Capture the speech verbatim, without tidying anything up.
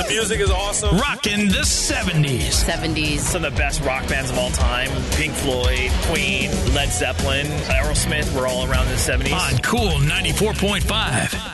Music is awesome. Rockin' the seventies. seventies. Some of the best rock bands of all time. Pink Floyd, Queen, Led Zeppelin, Aerosmith were all around in the seventies. On Cool ninety-four point five.